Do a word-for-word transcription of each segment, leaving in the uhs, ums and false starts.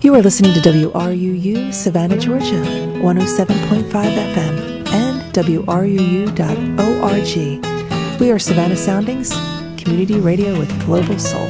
You are listening to W R U U Savannah, Georgia, one oh seven point five F M and W R U U dot org. We are Savannah Soundings, community radio with global soul.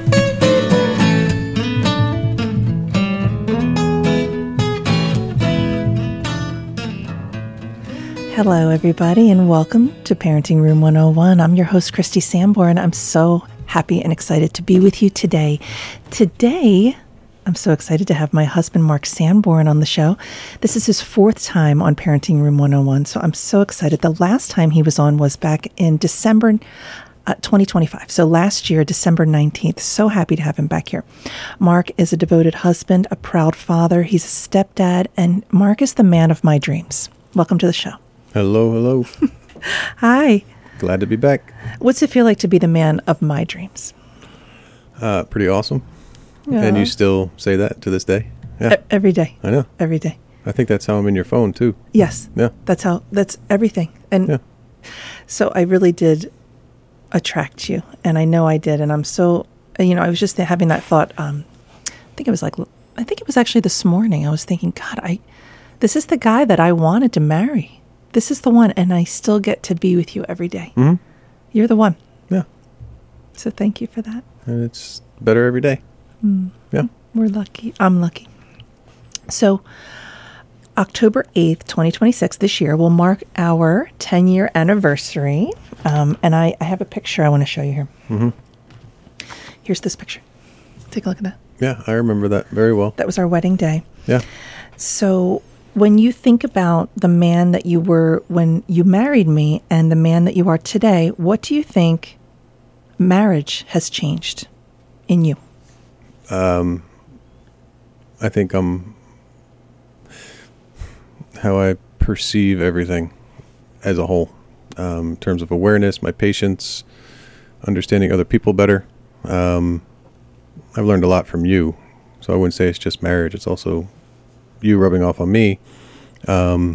Hello, everybody, and welcome to Parenting Room one oh one. I'm your host, Christy Sanborn. I'm so happy and excited to be with you today. Today, I'm so excited to have my husband, Mark Sanborn, on the show. This is his fourth time on Parenting Room one oh one, so I'm so excited. The last time he was on was back in December uh, twenty twenty-five, so last year, December nineteenth. So happy to have him back here. Mark is a devoted husband, a proud father. He's a stepdad, and Mark is the man of my dreams. Welcome to the show. Hello, hello. Hi. Glad to be back. What's it feel like to be the man of my dreams? Uh, pretty awesome. Yeah. And you still say that to this day? Yeah. E- every day. I know. Every day. I think that's how I'm in your phone, too. Yes. Yeah. That's how, that's everything. And yeah. so I really did attract you. And I know I did. And I'm so, you know, I was just having that thought. Um, I think it was like, I think it was actually this morning. I was thinking, God, I, this is the guy that I wanted to marry. This is the one. And I still get to be with you every day. Mm-hmm. You're the one. Yeah. So thank you for that. And it's better every day. Mm. Yeah. We're lucky. I'm lucky. So October eighth, twenty twenty-six, this year, will mark our ten-year anniversary. Um, and I, I have a picture I want to show you here. Mm-hmm. Here's this picture. Take a look at that. Yeah, I remember that very well. That was our wedding day. Yeah. So when you think about the man that you were when you married me and the man that you are today, what do you think marriage has changed in you? Um, I think I'm how I perceive everything as a whole, um, in terms of awareness, my patience, understanding other people better. Um, I've learned a lot from you, so I wouldn't say it's just marriage. It's also you rubbing off on me. Um,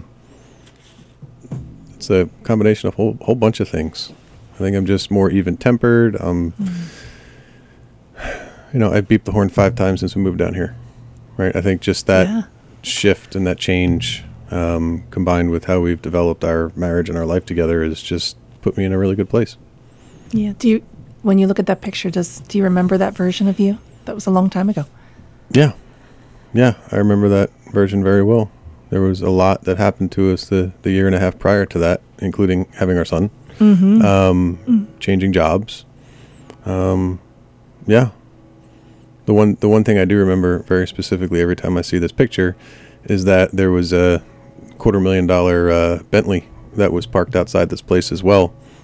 it's a combination of a whole, whole bunch of things. I think I'm just more even-tempered. Um, mm-hmm. You know, I've beeped the horn five times since we moved down here, right? I think just that yeah. shift and that change, um, combined with how we've developed our marriage and our life together, has just put me in a really good place. Yeah. Do you, when you look at that picture, does do you remember that version of you? That was a long time ago. Yeah. Yeah, I remember that version very well. There was a lot that happened to us the, the year and a half prior to that, including having our son, mm-hmm. um, mm. changing jobs. Um, yeah. The one the one thing I do remember very specifically every time I see this picture is that there was a quarter million dollar uh, Bentley that was parked outside this place as well.